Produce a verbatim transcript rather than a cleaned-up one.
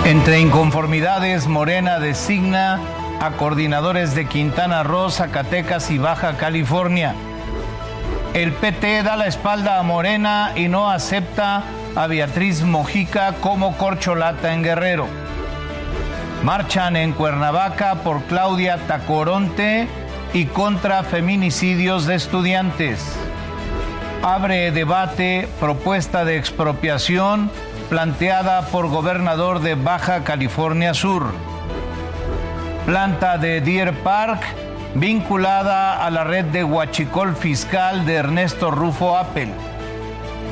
Entre inconformidades, Morena designa a coordinadores de Quintana Roo, Zacatecas y Baja California. El P T da la espalda a Morena y no acepta a Beatriz Mojica como corcholata en Guerrero. Marchan en Cuernavaca por Claudia Tacoronte y contra feminicidios de estudiantes. Abre debate propuesta de expropiación planteada por gobernador de Baja California Sur. Planta de Deer Park vinculada a la red de huachicol fiscal de Ernesto Rufo Appel.